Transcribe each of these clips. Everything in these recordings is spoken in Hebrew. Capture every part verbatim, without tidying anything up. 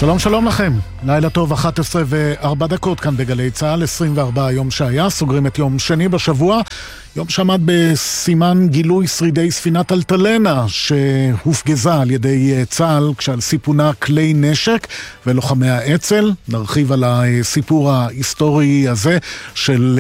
שלום שלום לכם, לילה טוב, אחת עשרה וארבע דקות כאן בגלי צהל, עשרים וארבעה יום שהיה, סוגרים את יום שני בשבוע, יום שעמד בסימן גילוי שרידי ספינת אלטלנה שהופגזה על ידי צה"ל כשעל סיפונה כלי נשק ולוחמי האצ"ל. נרחיב על הסיפור ההיסטורי הזה של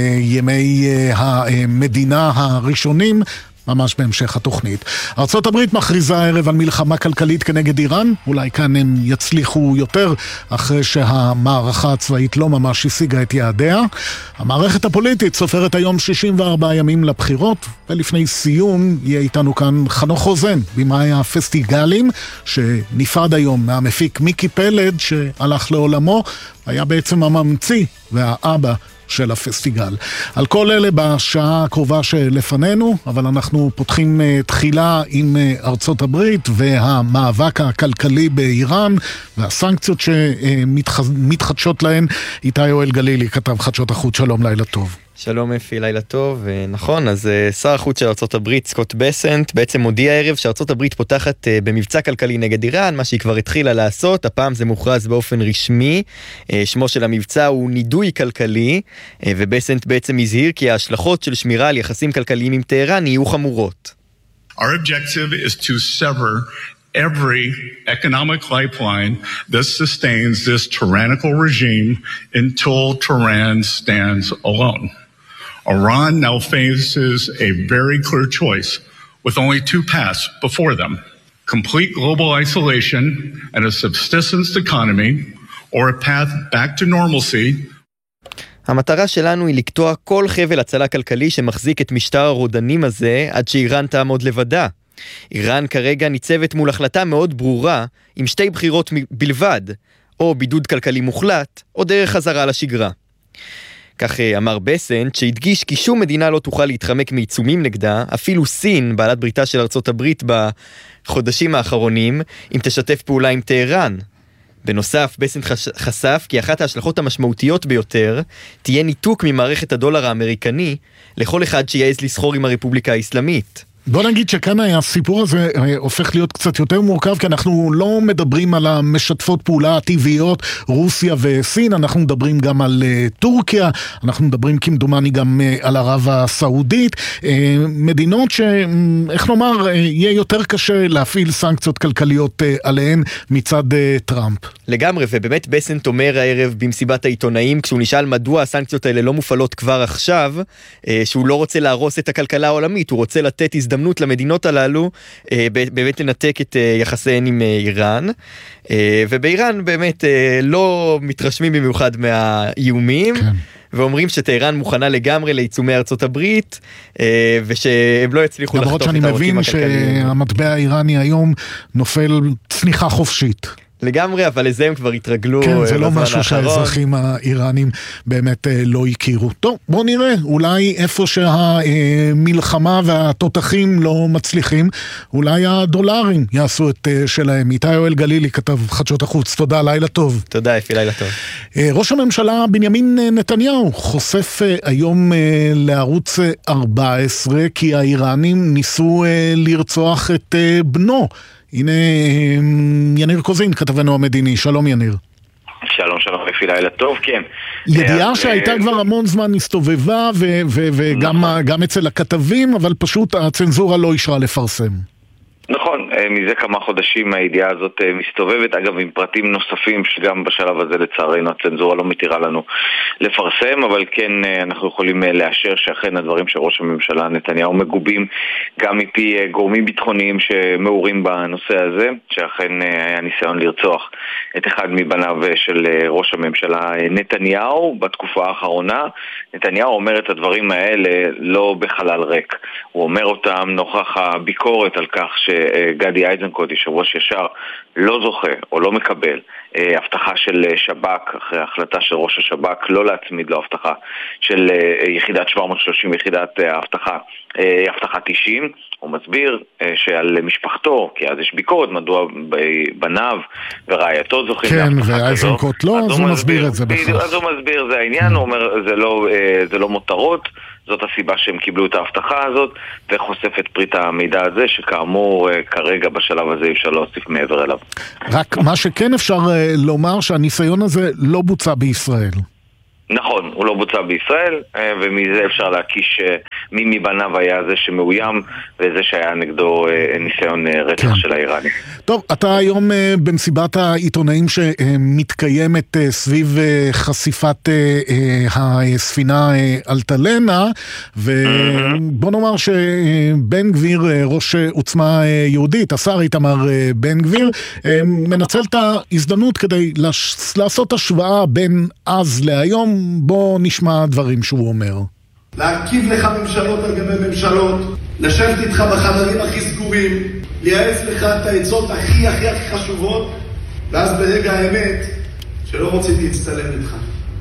ימי המדינה הראשונים ממש בהמשך התוכנית. ארצות הברית מכריזה הערב על מלחמה כלכלית כנגד איראן, אולי כאן הם יצליחו יותר אחרי שהמערכה הצבאית לא ממש השיגה את יעדיה. המערכת הפוליטית סופרת היום שישים וארבעה ימים לבחירות, ולפני סיום יהיה איתנו כאן חנוך חוזן, במאי הפסטיגלים, שנפרד היום מהמפיק מיקי פלד שהלך לעולמו, היה בעצם הממציא והאבא של הפסטיגל. על כל אלה בשעה הקרובה שלפנינו, אבל אנחנו פותחים תחילה עם ארצות הברית והמאבק הכלכלי באיראן והסנקציות שמתחדשות להן. איתי יואל גלילי, כתב חדשות החוץ, שלום, לילה טוב. שלום אפי, לילה טוב. נכון, אז שר החוץ של ארצות הברית, סקוט בסנט, בעצם מודיע הערב שארצות הברית פותחת במבצע כלכלי נגד איראן, מה שהיא כבר התחילה לעשות. הפעם זה מוכרז באופן רשמי. שמו של המבצע הוא נידוי כלכלי, ובסנט בעצם הזהיר כי ההשלכות של שמירה על יחסים כלכליים עם טהרן יהיו חמורות. Our objective is to sever every economic lifeline that sustains this tyrannical regime until Tehran stands alone. Iran now faces a very clear choice with only two paths before them: complete global isolation and a subsistence economy, or a path back to normalcy. המטרה שלנו היא לקטוע כל חבל הצלה כלכלי שמחזיק את משטר הרודנים הזה עד שאיראן תעמוד לבדה. איראן כרגע ניצבת מול החלטה מאוד ברורה עם שתי בחירות בלבד, או בידוד כלכלי מוחלט או דרך חזרה לשגרה. כך אמר בסנט, שהדגיש כי שום מדינה לא תוכל להתחמק מעיצומים נגדה, אפילו סין, בעלת בריתה של ארצות הברית בחודשים האחרונים, אם תשתף פעולה עם טהרן. בנוסף, בסנט חשף כי אחת ההשלכות המשמעותיות ביותר תהיה ניתוק ממערכת הדולר האמריקני לכל אחד שיעז לסחור עם הרפובליקה האסלאמית. בוא נגיד שכאן הסיפור הזה הופך להיות קצת יותר מורכב, כי אנחנו לא מדברים על המשתפות פעולה הטבעיות, רוסיה וסין, אנחנו מדברים גם על טורקיה, אנחנו מדברים כמדומני גם על ערב הסעודית, מדינות שאיך נאמר, יהיה יותר קשה להפעיל סנקציות כלכליות עליהן מצד טראמפ. לגמרי, ובאמת בסנט אומר הערב במסיבת העיתונאים, כשהוא נשאל מדוע הסנקציות האלה לא מופעלות כבר עכשיו, שהוא לא רוצה להרוס את הכלכלה העולמית, הוא רוצה לתת הזדמנות למדינות הללו, באמת לנתק את יחסיהן עם איראן, ובאיראן באמת לא מתרשמים במיוחד מהאיומים, כן. ואומרים שטהרן מוכנה לגמרי לעיצומי ארצות הברית, ושהם לא יצליחו לחתוך את העורקים הכלכליים. למרות שאני מבין שהמטבע האיראני היום נופל צניחה חופשית. לגמרי, אבל לזה הם כבר התרגלו. כן, זה לא משהו שהאזרחים האיראנים באמת לא הכירו. טוב, בוא נראה, אולי איפה שהמלחמה והתותחים לא מצליחים, אולי הדולרים יעשו את שלהם. איתי יואל גלילי, כתב חדשות החוץ, תודה, לילה טוב. תודה, אפי, לילה טוב. ראש הממשלה בנימין נתניהו חושף היום לערוץ ארבע עשרה, כי האיראנים ניסו לרצוח את בנו. הנה יניר קוזין, כתבנו המדיני. שלום יניר. שלום, שלום, אפי, לילה טוב, כן. ידיעה שהייתה כבר המון זמן מסתובבה, וגם אצל הכתבים, אבל פשוט הצנזורה לא אישרה לפרסם. נכון, מזה כמה חודשים הידיעה הזאת מסתובבת, אגב עם פרטים נוספים שגם בשלב הזה לצערנו הצנזורה לא מתירה לנו לפרסם, אבל כן אנחנו יכולים לאשר שאכן הדברים של ראש הממשלה נתניהו מגובים גם מפי גורמים ביטחוניים שמעורים בנושא הזה, שאכן היה ניסיון לרצוח את אחד מבניו של ראש הממשלה נתניהו בתקופה האחרונה. נתניהו אומר את הדברים האלה לא בחלל ריק, הוא אומר אותם נוכח הביקורת על כך ש גדי איזנקוט, יושב ראש ישר, לא זוכה או לא מקבל הבטחה של שב"כ אחרי החלטה של ראש השב"כ לא להצמיד לו הבטחה של יחידת שבע מאות ושלושים, יחידת ההבטחה הבטחת אישים. הוא מסביר שעל משפחתו, כי אז יש ביקורת מדוע בניו ורעייתו זוכים כן, להבטחה כזו. ואייזנקוט לא, אז הוא מסביר את זה בכך. אז הוא מסביר, זה העניין, הוא אומר, זה לא, זה לא מותרות, זאת הסיבה שהם קיבלו את ההבטחה הזאת, וחושף את פריט המידע הזה, שכאמור כרגע בשלב הזה אפשר להוסיף מעבר אליו. רק מה שכן אפשר לומר שהניסיון הזה לא בוצע בישראל. נכון, הוא לא בוצע בישראל, ומזה אפשר להקיש מי מבניו היה זה שמאוים, וזה שהיה נגדו ניסיון רצח כן. של האיראני. טוב, אתה היום במסיבת העיתונאים שמתקיימת סביב חשיפת הספינה אלטלנה, ובוא נאמר שבן גביר, ראש עוצמה יהודית, השר איתמר בן גביר, מנצל את ההזדמנות כדי לעשות השוואה בין אז להיום. בוא נשמע דברים שהוא אומר. להרכיב לך ממשלות על גבי ממשלות, לשבת איתך בחדרים הכי סגורים, לייעץ לך את העצות הכי הכי הכי חשובות, ואז ברגע האמת שלא רוצים להצטלם איתך.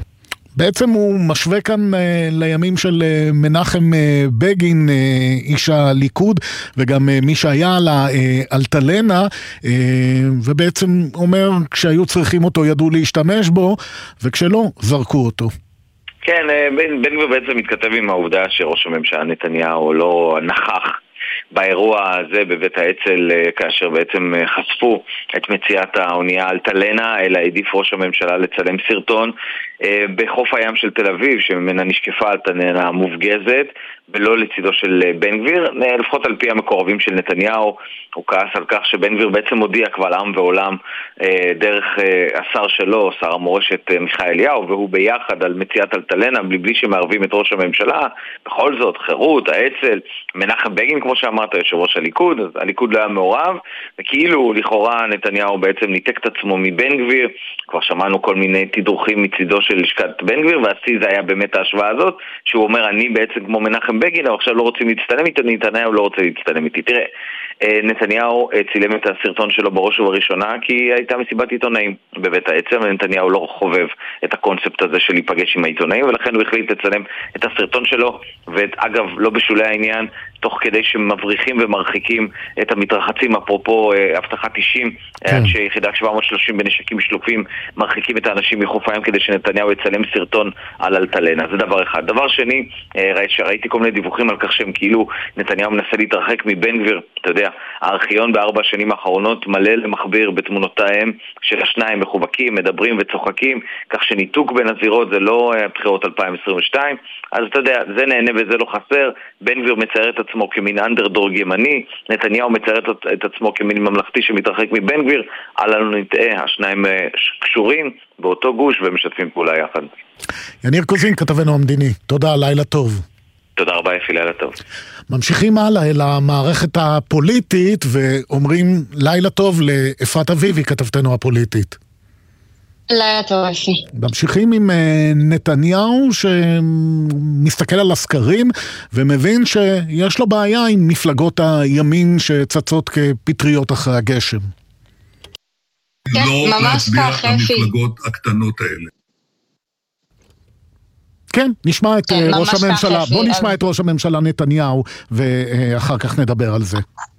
בעצם הוא משווה כאן אה, לימים של אה, מנחם אה, בגין, אה, איש הליכוד, וגם אה, מי שהיה על האלטלנה, אה, ובעצם אומר, כשהיו צריכים אותו ידעו להשתמש בו, וכשלא, זרקו אותו. כן, בן גביר בעצם מתכתב עם העובדה שראש הממשלה נתניהו לא נכח באירוע הזה בבית האצ"ל, כאשר בעצם חשפו את מציאת האונייה אלטלנה, אלא העדיף ראש הממשלה לצלם סרטון בחוף הים של תל אביב, שממנה נשקפה אלטלנה מופגזת, ולא לצידו של בן גביר. לפחות על פי המקורבים של נתניהו, הוא כעס על כך שבן גביר בעצם הודיע קבל עם ועולם דרך השר שלו, שר המורשת מיכאל אליהו, והוא ביחד על מציאת אלטלנה, בלי, בלי שמערבים את ראש הממשלה. בכל זאת, חירות, האצ"ל, מנחם בגין, כמו שאמרת, יושב ראש הליכוד, אז הליכוד לא היה מעורב, וכאילו לכאורה נתניהו בעצם ניתק את עצמו מבן גביר. כבר שמענו כל מיני תדרוכים מצידו של לשכת בן גביר, והשיא זה היה באמת ההשוואה הזאת, שהוא אומר, אני בעצם כמו מנחם בגין, אבל עכשיו לא רוצים להצטלם איתי, נתניהו לא רוצה להצטלם איתי. תראה, נתניהו צילם את הסרטון שלו בראש ובראשונה כי הייתה מסיבת עיתונאים בבית האצ"ל, ונתניהו לא חובב את הקונספט הזה של להיפגש עם העיתונאים, ולכן הוא החליט לצלם את הסרטון שלו, ואגב לא בשולי העניין, תוך כדי שמבריחים ומרחיקים את המתרחצים, אפרופו הבטחת אישים, כן. עד שיחידה שבע מאות ושלושים בנשקים שלופים מרחיקים את האנשים מחוף הים כדי שנתניהו יצלם סרטון על אלטלנה. זה דבר אחד. דבר שני, ראיתי כל מיני דיווחים על כך שהם כאילו נתניהו מנסה להתרחק מבן גביר. אתה יודע, הארכיון בארבע השנים האחרונות מלא למחביר בתמונותיהם של השניים מחובקים, מדברים וצוחקים, כך שניתוק בין הזירות זה לא הבחירות אלפיים עשרים ושתיים. אז אתה יודע, זה נהנה וזה לא חסר. בן גביר מצייר את עצמו כמין אנדרדוג ימני, נתניהו מצייר את עצמו כמין ממלכתי שמתרחק מבן גביר. אל נטעה, השניים קשורים באותו גוש ומשתפים פעולה יחד. יניר קוזין, כתבנו המדיני, תודה, לילה טוב. תודה רבה יפי, לילה טוב. ממשיכים הלאה אל המערכת הפוליטית ואומרים לילה טוב לאפרת אביבי, כתבתנו הפוליטית. לילה טוב יפי. ממשיכים עם נתניהו שמסתכל על הסקרים ומבין שיש לו בעיה עם מפלגות הימין שצצות כפטריות אחרי הגשם. לא להצביע המפלגות הקטנות האלה. כן, נשמע את כן, ראש הממשלה, ככה, בוא אז... נשמע את ראש הממשלה נתניהו ואחר כך נדבר על זה.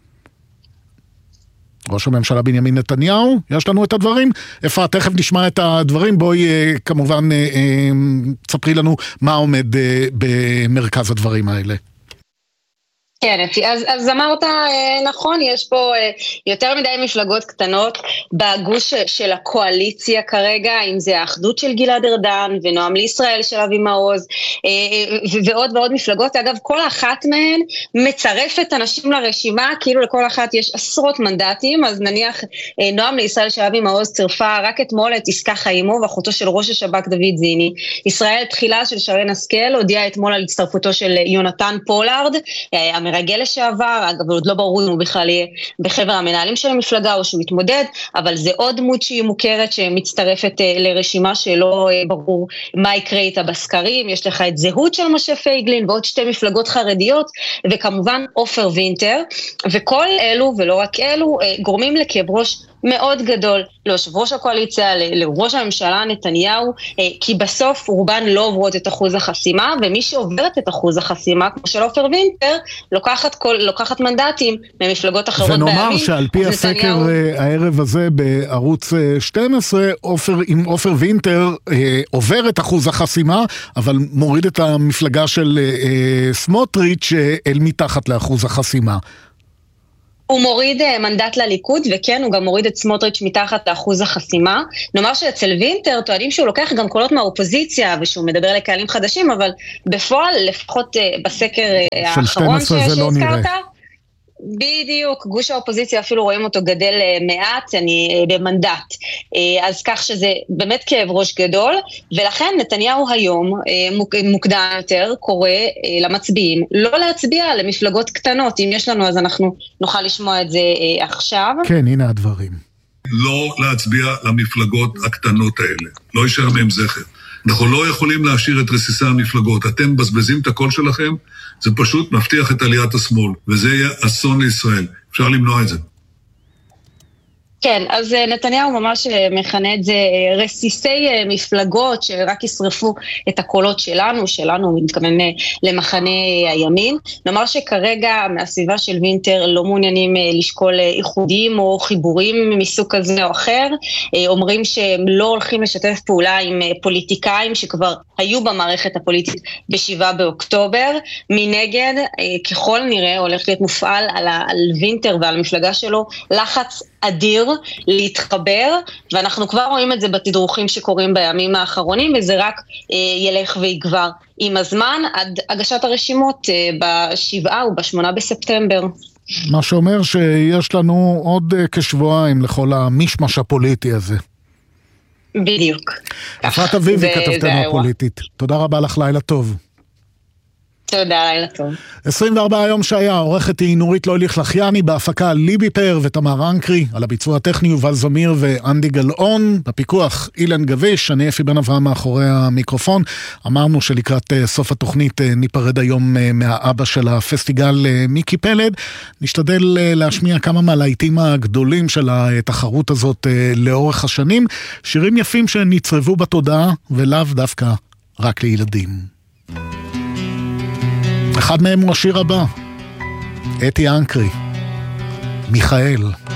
ראש הממשלה בנימין נתניהו, יש לנו את הדברים. אפרת, תכף נשמע את הדברים, בואי כמובן תספרי לנו מה עומד במרכז הדברים האלה. כן, אז, אז אמרת, נכון, יש פה יותר מדי מפלגות קטנות בגוש של הקואליציה כרגע, אם זה האחדות של גלעד ארדן ונועם לישראל של אבי מעוז, ועוד ועוד מפלגות. אגב, כל אחת מהן מצרפת אנשים לרשימה, כאילו לכל אחת יש עשרות מנדטים, אז נניח נועם לישראל של אבי מעוז צירפה רק אתמול את עסקה חיימו ואחותו של ראש השב"כ דוד זיני. ישראל תחילה של שרן השכל הודיעה אתמול על הצטרפותו של יונתן פולארד, מרגל לשעבר, אגב עוד לא ברור אם הוא בכלל יהיה בחבר המנהלים של המפלגה או שהוא מתמודד, אבל זה עוד דמות שהיא מוכרת שמצטרפת לרשימה שלא ברור מה יקרה איתה בסקרים. יש לך את זהות של משה פייגלין ועוד שתי מפלגות חרדיות, וכמובן עופר וינטר, וכל אלו ולא רק אלו גורמים לכאב ראש מאוד גדול ליושב ראש הקואליציה, לראש הממשלה נתניהו, כי בסוף רובן לא עוברות את אחוז החסימה, ומי שעוברת את אחוז החסימה, כמו של עופר וינטר, לוקחת, כל, לוקחת מנדטים ממפלגות אחרות בימין. ונאמר שעל פי הסקר נתניהו... הערב הזה בערוץ שתים עשרה, עופר, עם עופר וינטר עובר את אחוז החסימה, אבל מוריד את המפלגה של סמוטריץ' אל מתחת לאחוז החסימה. הוא מוריד מנדט לליכוד, וכן, הוא גם מוריד את סמוטריץ' מתחת לאחוז החסימה. נאמר שאצל וינטר טוענים שהוא לוקח גם קולות מהאופוזיציה, ושהוא מדבר לקהלים חדשים, אבל בפועל, לפחות בסקר האחרון שהזכרת, בדיוק, גוש האופוזיציה אפילו רואים אותו גדל מעט, אני במנדט. אז כך שזה באמת כאב ראש גדול, ולכן נתניהו היום, מוקדם יותר, קורא למצביעים, לא להצביע למפלגות קטנות. אם יש לנו, אז אנחנו נוכל לשמוע את זה עכשיו. כן, הנה הדברים. לא להצביע למפלגות הקטנות האלה, לא יישאר מהם זכר. אנחנו לא יכולים להשאיר את רסיסי המפלגות. אתם בזבזים את הקול שלכם, זה פשוט מבטיח את עליית השמאל, וזה יהיה אסון לישראל. אפשר למנוע את זה. כן, אז נתניהו ממש מכנה את זה רסיסי מפלגות שרק ישרפו את הקולות שלנו, שלנו הוא מתכוון למחנה הימין. נאמר שכרגע מהסביבה של וינטר לא מעוניינים לשקול איחודים או חיבורים מסוג כזה או אחר, אומרים שהם לא הולכים לשתף פעולה עם פוליטיקאים שכבר היו במערכת הפוליטית בשבעה באוקטובר. מנגד, ככל נראה הולך להיות מופעל על, על וינטר ועל המפלגה שלו לחץ אדיר להתחבר, ואנחנו כבר רואים את זה בתדרוכים שקורים בימים האחרונים, וזה רק אה, ילך ויגבר עם הזמן עד הגשת הרשימות אה, בשבעה ובשמונה בספטמבר. מה שאומר שיש לנו עוד אה, כשבועיים לכל המשמש הפוליטי הזה. בדיוק. אפרת אביבי, כתבתנו הפוליטית. תודה רבה לך, לילה טוב. תודה, לילה טוב. עשרים וארבעה היום שהיה, עורכת היא נורית לויליך לחייני, בהפקה ליבי פר ותמר אנקרי, על הביצוע הטכני יובל זמיר ואנדי גלאון, בפיקוח אילן גביש, אני אפי בן אברהם מאחורי המיקרופון. אמרנו שלקראת סוף התוכנית ניפרד היום מהאבא של הפסטיגל מיקי פלד, נשתדל להשמיע כמה מהלהיטים הגדולים של התחרות הזאת לאורך השנים, שירים יפים שנצרבו בתודעה ולאו דווקא רק לילדים. אחד מהם הוא השיר הבא, אתי אנקרי, מיכאל.